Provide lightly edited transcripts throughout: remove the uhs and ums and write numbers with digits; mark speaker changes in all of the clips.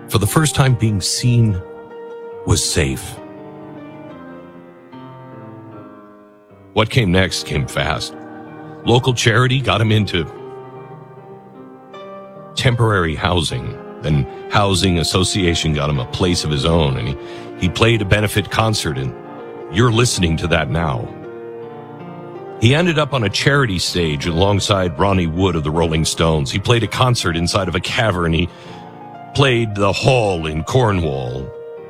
Speaker 1: for the first time being seen, was safe. What came next came fast. Local charity got him into temporary housing. Then Housing Association got him a place of his own, and he played a benefit concert, and you're listening to that now. He ended up on a charity stage alongside Ronnie Wood of the Rolling Stones. He played a concert inside of a cavern. He played the Hall in Cornwall.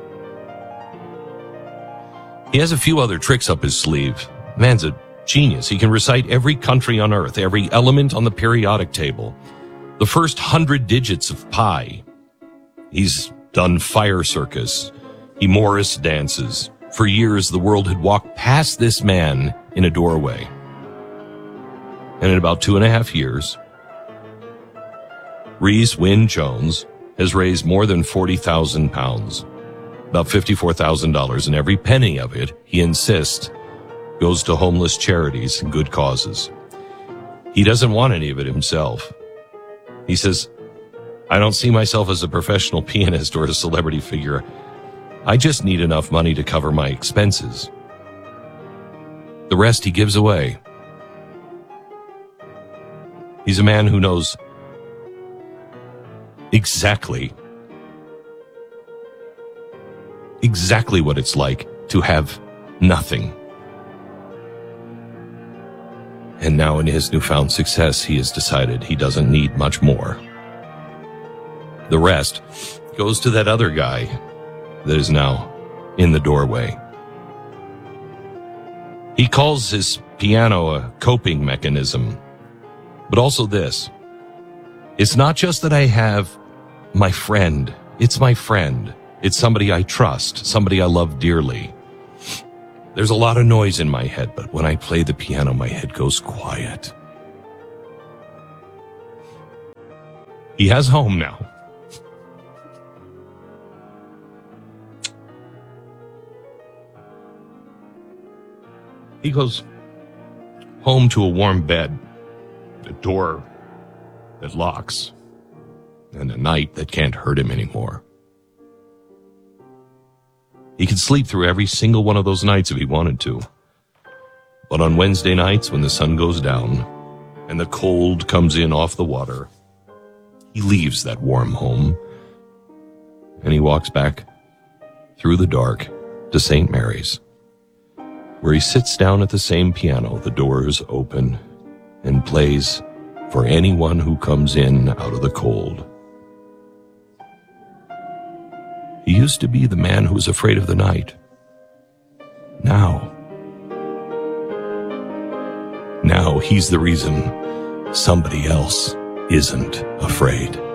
Speaker 1: He has a few other tricks up his sleeve. Man's a genius. He can recite every country on earth, every element on the periodic table, the first 100 digits of pi. He's done fire circus. He Morris dances. For years, the world had walked past this man in a doorway. And in about 2.5 years, Reese Wynne Jones has raised more than 40,000 pounds, about $54,000, and every penny of it, he insists, goes to homeless charities and good causes. He doesn't want any of it himself. He says, I don't see myself as a professional pianist or a celebrity figure. I just need enough money to cover my expenses. The rest he gives away. He's a man who knows exactly what it's like to have nothing. And now in his newfound success, he has decided he doesn't need much more. The rest goes to that other guy that is now in the doorway. He calls his piano a coping mechanism, but also this. It's not just that I have my friend. It's my friend. It's somebody I trust, somebody I love dearly. There's a lot of noise in my head, but when I play the piano, my head goes quiet. He has home now. He goes home to a warm bed, a door that locks, and a night that can't hurt him anymore. He could sleep through every single one of those nights if he wanted to. But on Wednesday nights, when the sun goes down and the cold comes in off the water, he leaves that warm home and he walks back through the dark to St. Mary's, where he sits down at the same piano, the doors open, and plays for anyone who comes in out of the cold. He used to be the man who was afraid of the night. Now he's the reason somebody else isn't afraid.